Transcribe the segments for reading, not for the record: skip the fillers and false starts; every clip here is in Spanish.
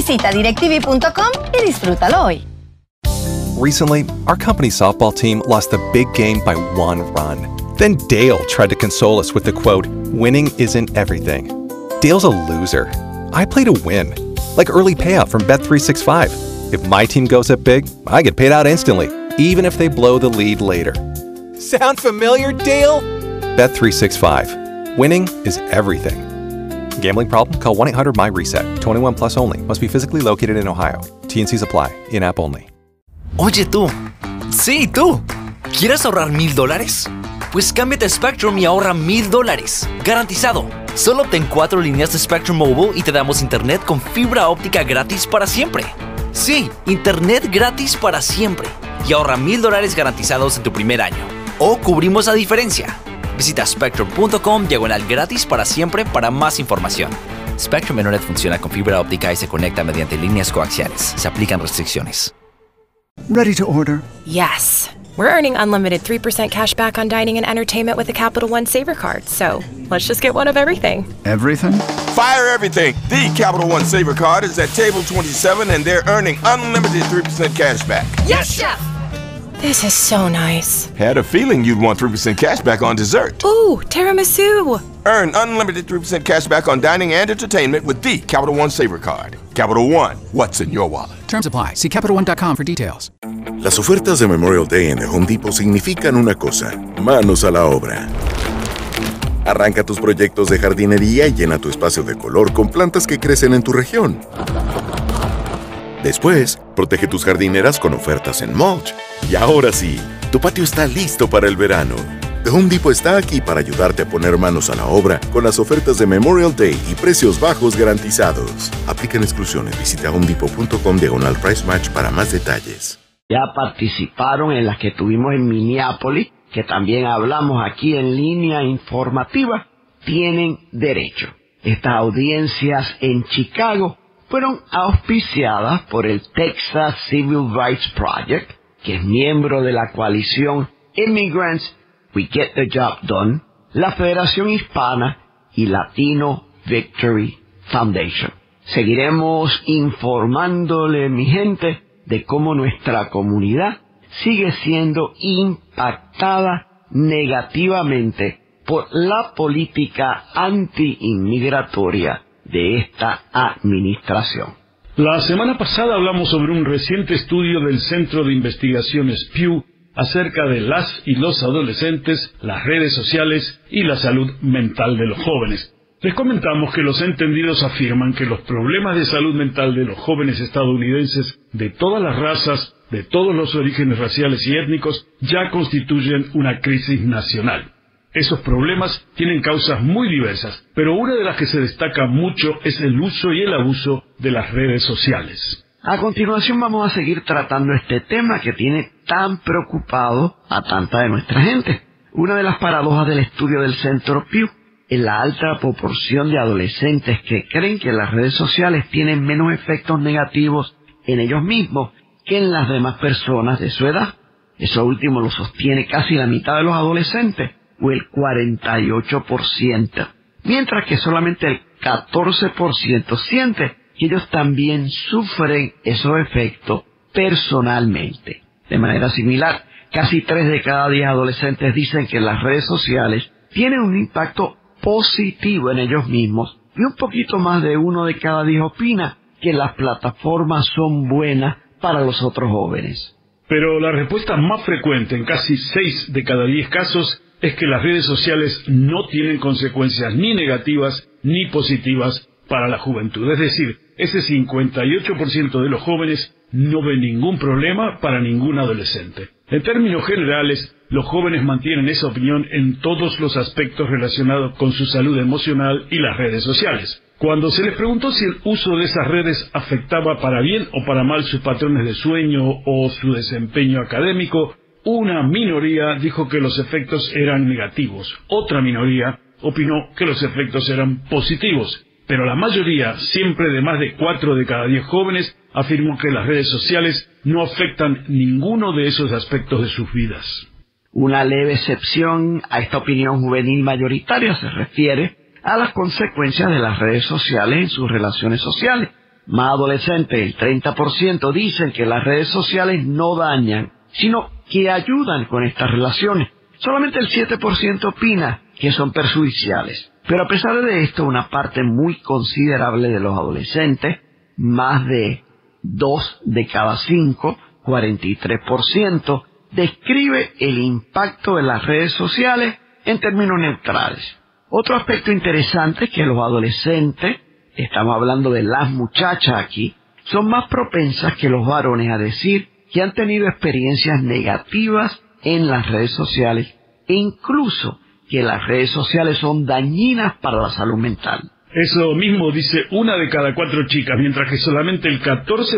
Visita directv.com y disfrútalo hoy. Recently, our company softball team lost a big game by 1 run. Then Dale tried to console us with the quote, "Winning isn't everything." Dale's a loser. I play to win. Like early payout from Bet365. If my team goes up big, I get paid out instantly, even if they blow the lead later. Sound familiar, Dale? Bet365. Winning is everything. Gambling problem? Call 1-800-MY-RESET. 21 plus only. Must be physically located in Ohio. T&Cs apply. In-app only. Oye tú. Sí, tú. ¿Quieres ahorrar $1,000? Pues cámbiate a Spectrum y ahorra $1,000. Garantizado. Solo obtén 4 líneas de Spectrum Mobile y te damos internet con fibra óptica gratis para siempre. Sí, internet gratis para siempre. Y ahorra $1,000 garantizados en tu primer año. O cubrimos la diferencia. Visita spectrum.com/gratis para siempre para más información. Spectrum Internet funciona con fibra óptica y se conecta mediante líneas coaxiales. Se aplican restricciones. Ready to order? Yes. We're earning unlimited 3% cash back on dining and entertainment with a Capital One Saver card. So let's just get one of everything. Everything? Fire everything. The Capital One Saver card is at table 27 and they're earning unlimited 3% cash back. Yes, Chef! This is so nice. Had a feeling you'd want 3% cash back on dessert. Ooh, tiramisu! Earn unlimited 3% cash back on dining and entertainment with the Capital One Saver card. Capital One, what's in your wallet? Terms apply. See CapitalOne.com for details. Las ofertas de Memorial Day en The Home Depot significan una cosa: manos a la obra. Arranca tus proyectos de jardinería y llena tu espacio de color con plantas que crecen en tu región. Después, protege tus jardineras con ofertas en mulch. Y ahora sí, tu patio está listo para el verano. The Home Depot está aquí para ayudarte a poner manos a la obra con las ofertas de Memorial Day y precios bajos garantizados. Aplican exclusiones. Visita homedepot.com/price match para más detalles. Ya participaron en las que tuvimos en Minneapolis, que también hablamos aquí en línea informativa, tienen derecho. Estas audiencias en Chicago fueron auspiciadas por el Texas Civil Rights Project, que es miembro de la coalición Immigrants We Get the Job Done, la Federación Hispana y Latino Victory Foundation. Seguiremos informándole, mi gente, de cómo nuestra comunidad sigue siendo impactada negativamente por la política anti-inmigratoria de esta administración. La semana pasada hablamos sobre un reciente estudio del Centro de Investigaciones Pew acerca de las y los adolescentes, las redes sociales y la salud mental de los jóvenes. Les comentamos que los entendidos afirman que los problemas de salud mental de los jóvenes estadounidenses de todas las razas, de todos los orígenes raciales y étnicos, ya constituyen una crisis nacional. Esos problemas tienen causas muy diversas, pero una de las que se destaca mucho es el uso y el abuso de las redes sociales. A continuación vamos a seguir tratando este tema que tiene tan preocupado a tanta de nuestra gente. Una de las paradojas del estudio del Centro Pew es la alta proporción de adolescentes que creen que las redes sociales tienen menos efectos negativos en ellos mismos que en las demás personas de su edad. Eso último lo sostiene casi la mitad de los adolescentes, o el 48%, mientras que solamente el 14% siente que ellos también sufren esos efectos personalmente. De manera similar, casi 3 de cada 10 adolescentes dicen que las redes sociales tienen un impacto positivo en ellos mismos, y un poquito más de 1 de cada 10 opina que las plataformas son buenas para los otros jóvenes. Pero la respuesta más frecuente en casi 6 de cada 10 casos es que las redes sociales no tienen consecuencias ni negativas ni positivas para la juventud. Es decir, ese 58% de los jóvenes no ven ningún problema para ningún adolescente. En términos generales, los jóvenes mantienen esa opinión en todos los aspectos relacionados con su salud emocional y las redes sociales. Cuando se les preguntó si el uso de esas redes afectaba para bien o para mal sus patrones de sueño o su desempeño académico, una minoría dijo que los efectos eran negativos. Otra minoría opinó que los efectos eran positivos. Pero la mayoría, siempre de más de 4 de cada 10 jóvenes, afirmó que las redes sociales no afectan ninguno de esos aspectos de sus vidas. Una leve excepción a esta opinión juvenil mayoritaria se refiere a las consecuencias de las redes sociales en sus relaciones sociales. Más adolescentes, el 30%, dicen que las redes sociales no dañan, sino que ayudan con estas relaciones. Solamente el 7% opina que son perjudiciales. Pero a pesar de esto, una parte muy considerable de los adolescentes, más de 2 de cada 5, 43%, describe el impacto de las redes sociales en términos neutrales. Otro aspecto interesante es que los adolescentes, estamos hablando de las muchachas aquí, son más propensas que los varones a decir que han tenido experiencias negativas en las redes sociales e incluso que las redes sociales son dañinas para la salud mental. Eso mismo dice 1 de cada 4 chicas, mientras que solamente el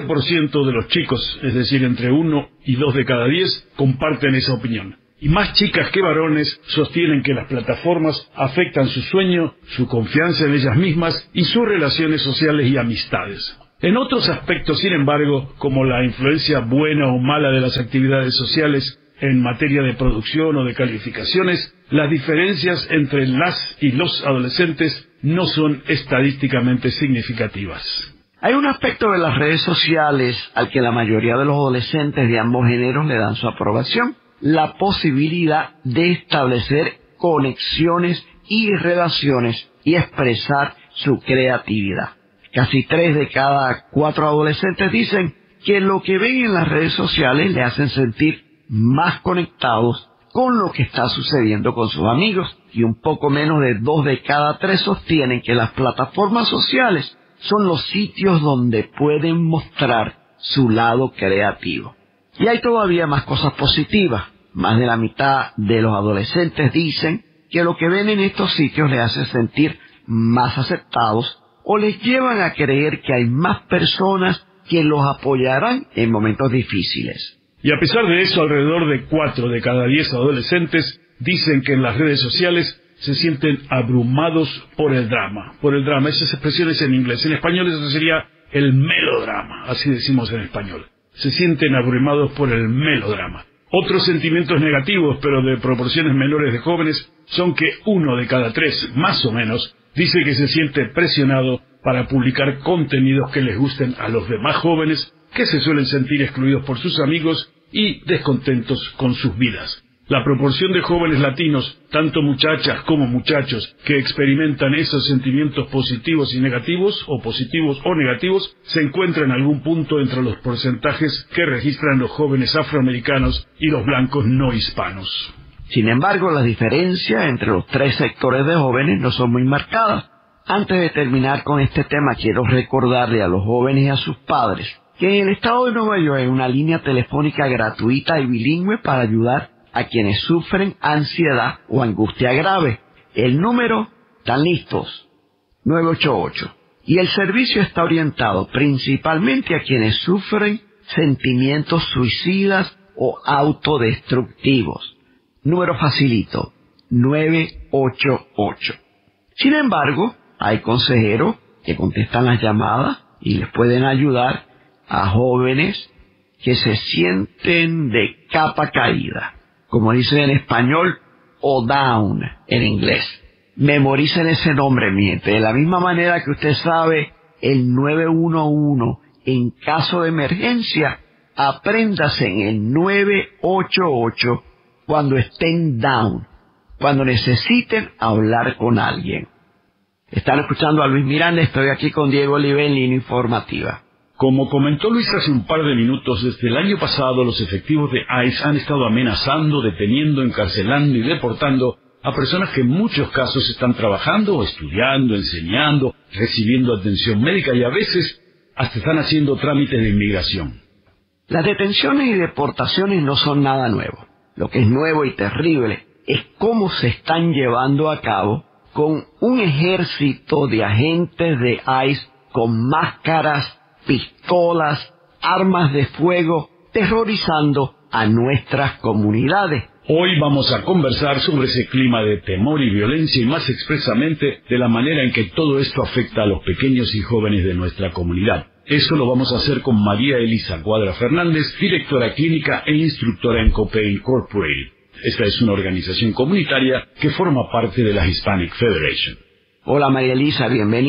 14% de los chicos, es decir, entre 1 y 2 de cada 10, comparten esa opinión. Y más chicas que varones sostienen que las plataformas afectan su sueño, su confianza en ellas mismas y sus relaciones sociales y amistades. En otros aspectos, sin embargo, como la influencia buena o mala de las actividades sociales en materia de producción o de calificaciones, las diferencias entre las y los adolescentes no son estadísticamente significativas. Hay un aspecto de las redes sociales al que la mayoría de los adolescentes de ambos géneros le dan su aprobación: la posibilidad de establecer conexiones y relaciones y expresar su creatividad. Casi 3 de cada 4 adolescentes dicen que lo que ven en las redes sociales le hacen sentir más conectados con lo que está sucediendo con sus amigos, y un poco menos de 2 de cada 3 sostienen que las plataformas sociales son los sitios donde pueden mostrar su lado creativo. Y hay todavía más cosas positivas. Más de la mitad de los adolescentes dicen que lo que ven en estos sitios les hace sentir más aceptados o les llevan a creer que hay más personas que los apoyarán en momentos difíciles. Y a pesar de eso, alrededor de 4 de cada 10 adolescentes dicen que en las redes sociales se sienten abrumados por el drama. Por el drama, esas expresiones en inglés. En español eso sería el melodrama, así decimos en español. Se sienten abrumados por el melodrama. Otros sentimientos negativos, pero de proporciones menores de jóvenes, son que 1 de cada 3, más o menos, dice que se siente presionado para publicar contenidos que les gusten a los demás jóvenes, que se suelen sentir excluidos por sus amigos y descontentos con sus vidas. La proporción de jóvenes latinos, tanto muchachas como muchachos, que experimentan esos sentimientos positivos y negativos, o positivos o negativos, se encuentra en algún punto entre los porcentajes que registran los jóvenes afroamericanos y los blancos no hispanos. Sin embargo, las diferencias entre los 3 sectores de jóvenes no son muy marcadas. Antes de terminar con este tema, quiero recordarle a los jóvenes y a sus padres que en el estado de Nueva York hay una línea telefónica gratuita y bilingüe para ayudar a quienes sufren ansiedad o angustia grave. El número, ¿están listos? 988. Y el servicio está orientado principalmente a quienes sufren sentimientos suicidas o autodestructivos. Número facilito, 988. Sin embargo, hay consejeros que contestan las llamadas y les pueden ayudar a jóvenes que se sienten de capa caída, como dicen en español, o down en inglés. Memoricen ese nombre, mi gente. De la misma manera que usted sabe el 911 en caso de emergencia, apréndase en el 988 cuando estén down, cuando necesiten hablar con alguien. Están escuchando a Luis Miranda, estoy aquí con Diego Olive en Línea Informativa. Como comentó Luis hace un par de minutos, desde el año pasado los efectivos de ICE han estado amenazando, deteniendo, encarcelando y deportando a personas que en muchos casos están trabajando o estudiando, enseñando, recibiendo atención médica y a veces hasta están haciendo trámites de inmigración. Las detenciones y deportaciones no son nada nuevo. Lo que es nuevo y terrible es cómo se están llevando a cabo con un ejército de agentes de ICE con máscaras, pistolas, armas de fuego, terrorizando a nuestras comunidades. Hoy vamos a conversar sobre ese clima de temor y violencia y más expresamente de la manera en que todo esto afecta a los pequeños y jóvenes de nuestra comunidad. Eso lo vamos a hacer con María Elisa Cuadra Fernández, directora clínica e instructora en Copay Incorporated. Esta es una organización comunitaria que forma parte de la Hispanic Federation. Hola María Elisa, bienvenida.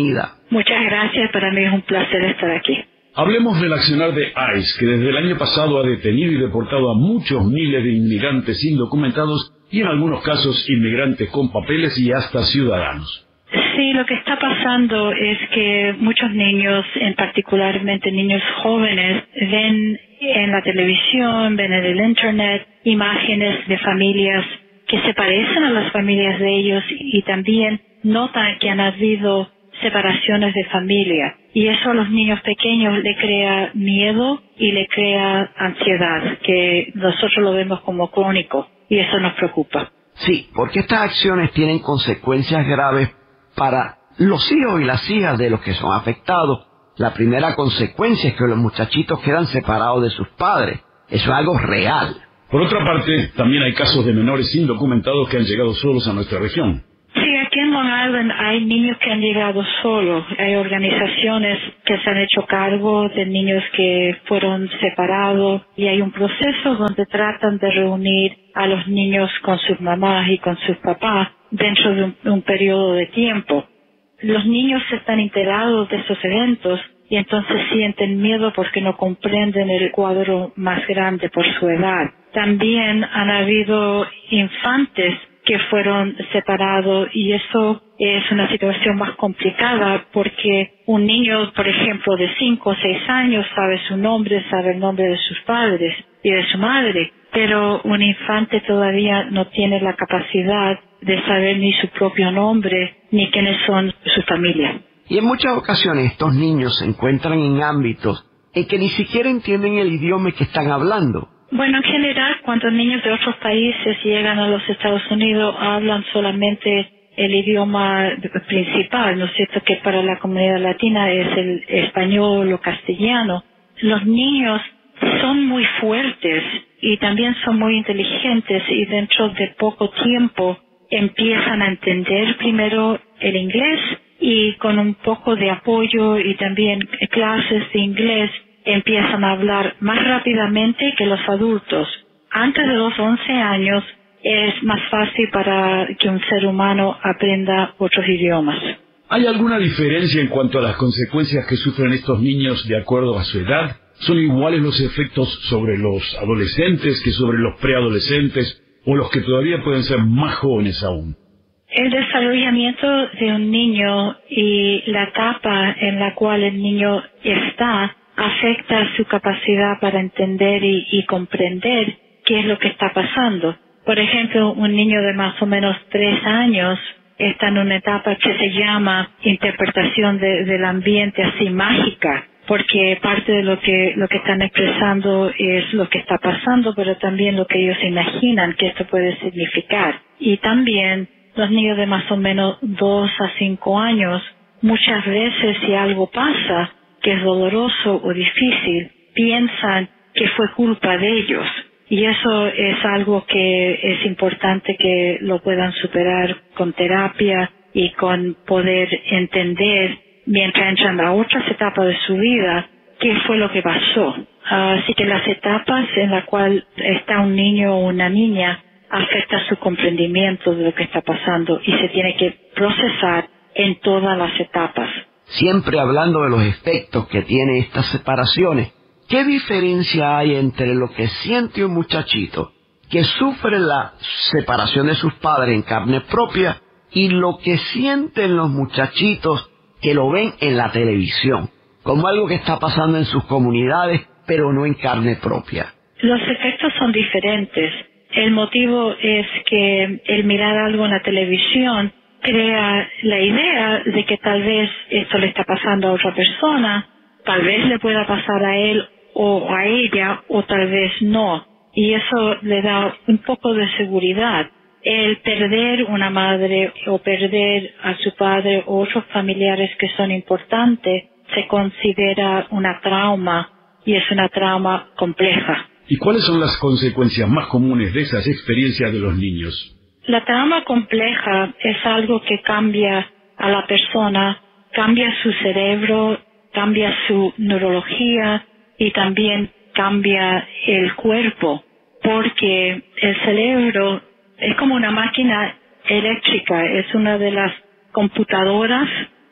Muchas gracias, para mí es un placer estar aquí. Hablemos del accionar de ICE, que desde el año pasado ha detenido y deportado a muchos miles de inmigrantes indocumentados y en algunos casos inmigrantes con papeles y hasta ciudadanos. Sí, lo que está pasando es que muchos niños, particularmente niños jóvenes, ven en la televisión, ven en el internet imágenes de familias que se parecen a las familias de ellos y también notan que han habido separaciones de familia. Y eso a los niños pequeños le crea miedo y le crea ansiedad, que nosotros lo vemos como crónico, y eso nos preocupa. Sí, porque estas acciones tienen consecuencias graves para los hijos y las hijas de los que son afectados. La primera consecuencia es que los muchachitos quedan separados de sus padres. Eso es algo real. Por otra parte, también hay casos de menores indocumentados que han llegado solos a nuestra región. Sí, aquí en Long Island hay niños que han llegado solos. Hay organizaciones que se han hecho cargo de niños que fueron separados y hay un proceso donde tratan de reunir a los niños con sus mamás y con sus papás dentro de un periodo de tiempo. Los niños están enterados de esos eventos y entonces sienten miedo porque no comprenden el cuadro más grande por su edad. También han habido infantes que fueron separados y eso es una situación más complicada porque un niño, por ejemplo, de 5 o 6 años sabe su nombre, sabe el nombre de sus padres y de su madre, pero un infante todavía no tiene la capacidad de saber ni su propio nombre ni quiénes son su familia. Y en muchas ocasiones estos niños se encuentran en ámbitos en que ni siquiera entienden el idioma que están hablando. Bueno, en general, cuando niños de otros países llegan a los Estados Unidos, hablan solamente el idioma principal, ¿no es cierto?, que para la comunidad latina es el español o castellano. Los niños son muy fuertes y también son muy inteligentes y dentro de poco tiempo empiezan a entender primero el inglés y con un poco de apoyo y también clases de inglés empiezan a hablar más rápidamente que los adultos. Antes de los 11 años es más fácil para que un ser humano aprenda otros idiomas. ¿Hay alguna diferencia en cuanto a las consecuencias que sufren estos niños de acuerdo a su edad? ¿Son iguales los efectos sobre los adolescentes que sobre los preadolescentes o los que todavía pueden ser más jóvenes aún? El desarrollamiento de un niño y la etapa en la cual el niño está afecta su capacidad para entender y comprender qué es lo que está pasando. Por ejemplo, un niño de más o menos 3 años está en una etapa que se llama interpretación del ambiente así mágica, porque parte de lo que están expresando es lo que está pasando, pero también lo que ellos imaginan que esto puede significar. Y también los niños de más o menos 2 a 5 años, muchas veces si algo pasa que es doloroso o difícil, piensan que fue culpa de ellos. Y eso es algo que es importante que lo puedan superar con terapia y con poder entender mientras entran a otras etapas de su vida qué fue lo que pasó. Así que las etapas en las cuales está un niño o una niña afecta su comprendimiento de lo que está pasando y se tiene que procesar en todas las etapas. Siempre hablando de los efectos que tienen estas separaciones, ¿qué diferencia hay entre lo que siente un muchachito que sufre la separación de sus padres en carne propia y lo que sienten los muchachitos que lo ven en la televisión, como algo que está pasando en sus comunidades, pero no en carne propia? Los efectos son diferentes. El motivo es que el mirar algo en la televisión crea la idea de que tal vez esto le está pasando a otra persona, tal vez le pueda pasar a él o a ella, o tal vez no. Y eso le da un poco de seguridad. El perder una madre o perder a su padre o otros familiares que son importantes se considera una trauma y es una trauma compleja. ¿Y cuáles son las consecuencias más comunes de esas experiencias de los niños? La trauma compleja es algo que cambia a la persona, cambia su cerebro, cambia su neurología y también cambia el cuerpo, porque el cerebro es como una máquina eléctrica, es una de las computadoras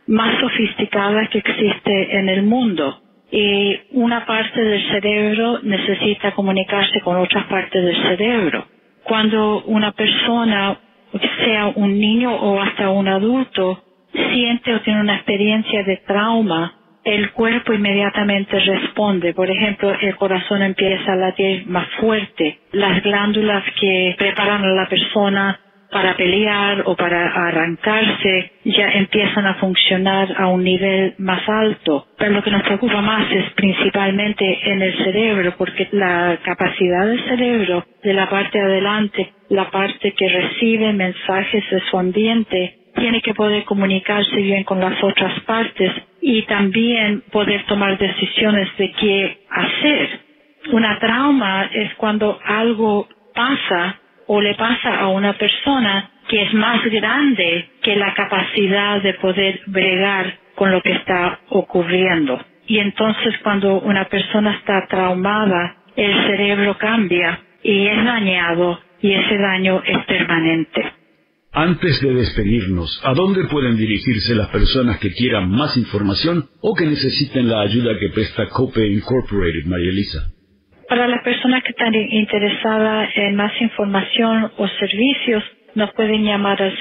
más sofisticada que existe en el mundo. Y una parte del cerebro necesita comunicarse con otras partes del cerebro. Cuando una persona, sea un niño o hasta un adulto, siente o tiene una experiencia de trauma, el cuerpo inmediatamente responde. Por ejemplo, el corazón empieza a latir más fuerte. Las glándulas que preparan a la persona para pelear o para arrancarse ya empiezan a funcionar a un nivel más alto. Pero lo que nos preocupa más es principalmente en el cerebro, porque la capacidad del cerebro, de la parte de adelante, la parte que recibe mensajes de su ambiente, tiene que poder comunicarse bien con las otras partes y también poder tomar decisiones de qué hacer. Una trauma es cuando algo pasa o le pasa a una persona que es más grande que la capacidad de poder bregar con lo que está ocurriendo. Y entonces cuando una persona está traumada, el cerebro cambia y es dañado, y ese daño es permanente. Antes de despedirnos, ¿a dónde pueden dirigirse las personas que quieran más información o que necesiten la ayuda que presta Copay Incorporated, María Elisa? Para las personas que están interesadas en más información o servicios, nos pueden llamar al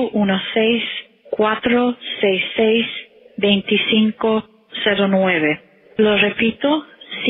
516-466-2509. Lo repito,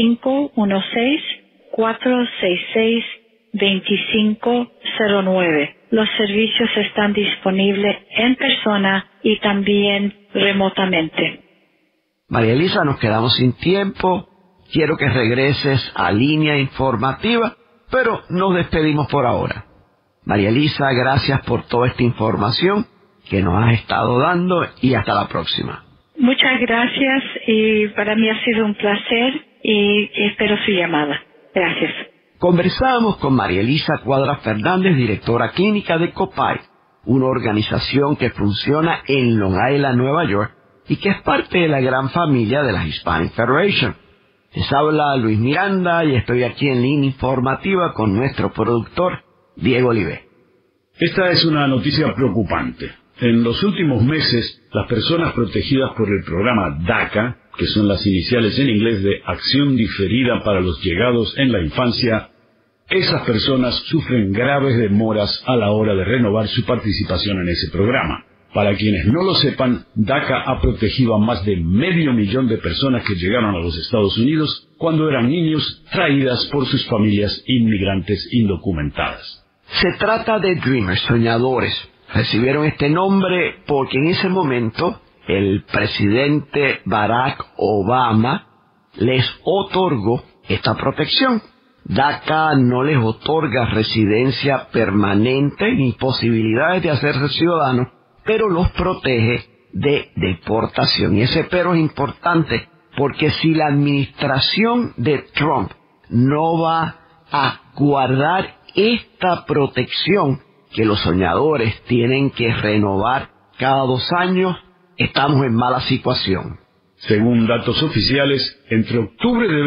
516-466-2509. Los servicios están disponibles en persona y también remotamente. María Elisa, nos quedamos sin tiempo. Quiero que regreses a Línea Informativa, pero nos despedimos por ahora. María Elisa, gracias por toda esta información que nos has estado dando y hasta la próxima. Muchas gracias y para mí ha sido un placer y espero su llamada. Gracias. Conversamos con María Elisa Cuadra Fernández, directora clínica de Copay, una organización que funciona en Long Island, Nueva York, y que es parte de la gran familia de la Hispanic Federation. Les habla Luis Miranda y estoy aquí en Línea Informativa con nuestro productor, Diego Olivé. Esta es una noticia preocupante. En los últimos meses, las personas protegidas por el programa DACA, que son las iniciales en inglés de Acción Diferida para los Llegados en la Infancia, esas personas sufren graves demoras a la hora de renovar su participación en ese programa. Para quienes no lo sepan, DACA ha protegido a más de 500,000 de personas que llegaron a los Estados Unidos cuando eran niños, traídas por sus familias inmigrantes indocumentadas. Se trata de Dreamers, soñadores. Recibieron este nombre porque en ese momento el presidente Barack Obama les otorgó esta protección. DACA no les otorga residencia permanente ni posibilidades de hacerse ciudadanos, pero los protege de deportación. Y ese pero es importante porque si la administración de Trump no va a guardar esta protección que los soñadores tienen que renovar cada 2 años, estamos en mala situación. Según datos oficiales, entre octubre de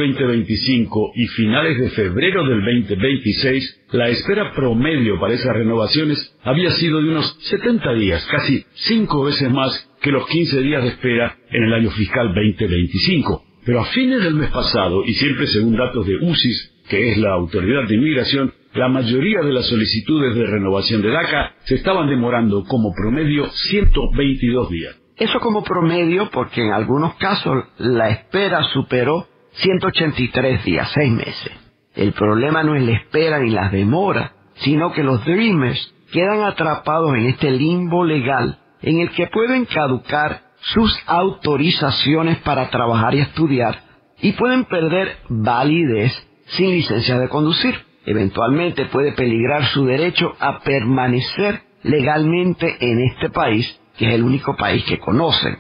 2025 y finales de febrero del 2026, la espera promedio para esas renovaciones había sido de unos 70 días, casi 5 veces más que los 15 días de espera en el año fiscal 2025. Pero a fines del mes pasado, y siempre según datos de USIS, que es la Autoridad de Inmigración, la mayoría de las solicitudes de renovación de DACA se estaban demorando como promedio 122 días. Eso como promedio porque en algunos casos la espera superó 183 días, 6 meses. El problema no es la espera ni las demoras, sino que los Dreamers quedan atrapados en este limbo legal en el que pueden caducar sus autorizaciones para trabajar y estudiar y pueden perder validez sin licencia de conducir. Eventualmente puede peligrar su derecho a permanecer legalmente en este país, que es el único país que conocen.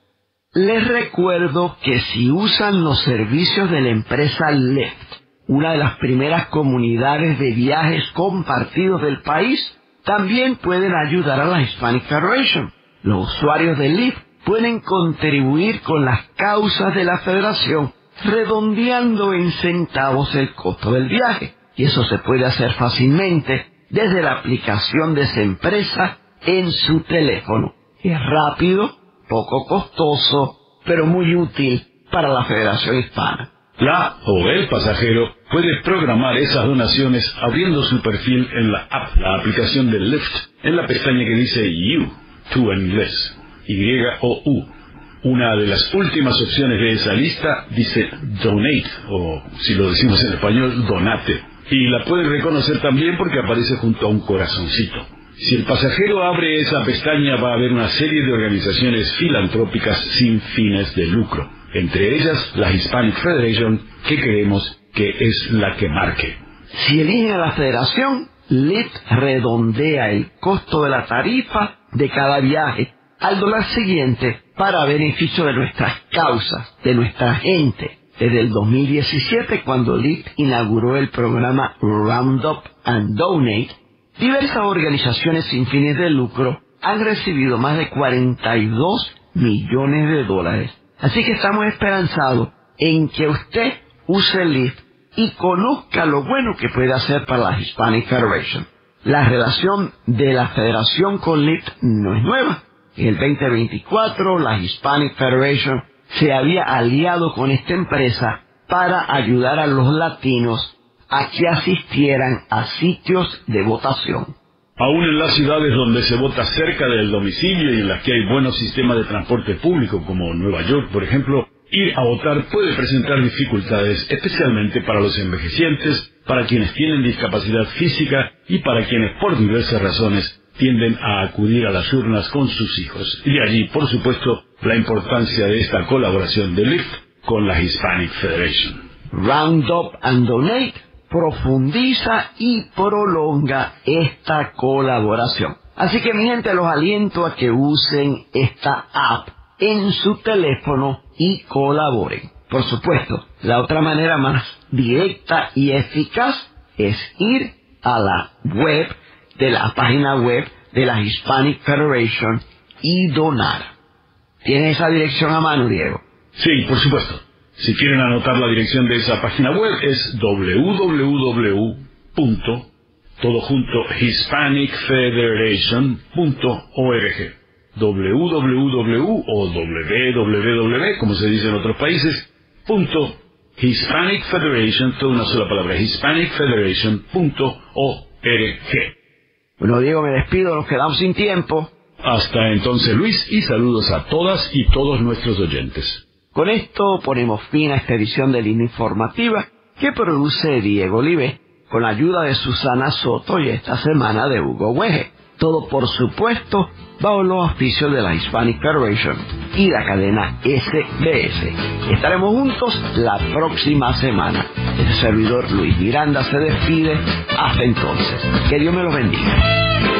Les recuerdo que si usan los servicios de la empresa Lyft, una de las primeras comunidades de viajes compartidos del país, también pueden ayudar a la Hispanic Federation. Los usuarios de Lyft pueden contribuir con las causas de la federación, redondeando en centavos el costo del viaje. Y eso se puede hacer fácilmente desde la aplicación de esa empresa en su teléfono. Es rápido, poco costoso, pero muy útil para la Federación Hispana. La o el pasajero puede programar esas donaciones abriendo su perfil en la aplicación de Lyft, en la pestaña que dice You, tú en inglés, Y-O-U. Una de las últimas opciones de esa lista dice Donate, o si lo decimos en español, Donate. Y la pueden reconocer también porque aparece junto a un corazoncito. Si el pasajero abre esa pestaña va a ver una serie de organizaciones filantrópicas sin fines de lucro. Entre ellas, la Hispanic Federation, que creemos que es la que marque. Si eligen a la Federación, Lyft redondea el costo de la tarifa de cada viaje al dólar siguiente para beneficio de nuestras causas, de nuestra gente. Desde el 2017, cuando Lyft inauguró el programa Roundup and Donate, diversas organizaciones sin fines de lucro han recibido más de 42 millones de dólares. Así que estamos esperanzados en que usted use Lyft y conozca lo bueno que puede hacer para la Hispanic Federation. La relación de la Federación con Lyft no es nueva. En el 2024, la Hispanic Federation se había aliado con esta empresa para ayudar a los latinos a que asistieran a sitios de votación. Aún en las ciudades donde se vota cerca del domicilio y en las que hay buenos sistemas de transporte público, como Nueva York, por ejemplo, ir a votar puede presentar dificultades, especialmente para los envejecientes, para quienes tienen discapacidad física y para quienes, por diversas razones, tienden a acudir a las urnas con sus hijos. Y de allí, por supuesto, la importancia de esta colaboración de Lyft con la Hispanic Federation. Roundup and Donate profundiza y prolonga esta colaboración. Así que, mi gente, los aliento a que usen esta app en su teléfono y colaboren. Por supuesto, la otra manera más directa y eficaz es ir a la web, de la página web de la Hispanic Federation y donar. ¿Tienes esa dirección a mano, Diego? Sí, por supuesto. Si quieren anotar la dirección de esa página web es www.hispanicfederation.org. www o www, como se dice en otros países, Hispanic Federation, toda una sola palabra, hispanicfederation.org. Bueno, Diego, me despido, nos quedamos sin tiempo. Hasta entonces, Luis, y saludos a todas y todos nuestros oyentes. Con esto ponemos fin a esta edición de Línea Informativa que produce Diego Olivé, con la ayuda de Susana Soto y esta semana de Hugo Weje. Todo, por supuesto, bajo los auspicios de la Hispanic Federation y la cadena SBS. Estaremos juntos la próxima semana. El servidor Luis Miranda se despide. Hasta entonces. Que Dios me los bendiga.